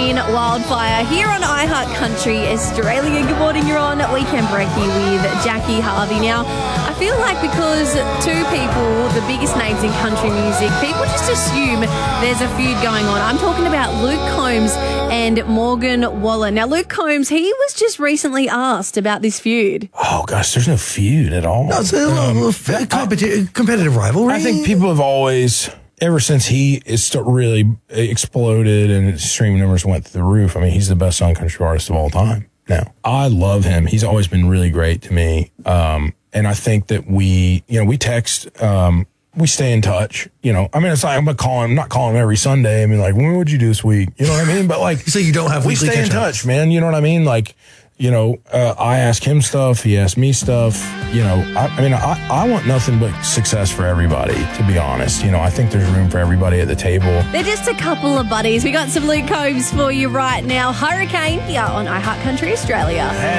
Hurricane Wildfire here on iHeart Country Australia. Good morning, you're on Weekend Brekkie with Jackie Harvey. Now, I feel like because two people, the biggest names in country music, people just assume there's a feud going on. I'm talking about Luke Combs and Morgan Wallen. Now, Luke Combs, he was just recently asked about this feud. Oh, gosh, there's no feud at all. No, it's a competitive rivalry. I think people have always, ever since he really exploded and his streaming numbers went through the roof, I mean, he's the best song country artist of all time now. I love him. He's always been really great to me. And I think that we text, we stay in touch. I mean, it's like I'm not calling him every Sunday. I mean, like, when would you do this week? You know what I mean? But like, so you don't have we weekly stay in touch, man. You know what I mean? Like, I ask him stuff. He asks me stuff. I want nothing but success for everybody, to be honest. I think there's room for everybody at the table. They're just a couple of buddies. We got some Luke Combs for you right now. Hurricane here on iHeart Country Australia.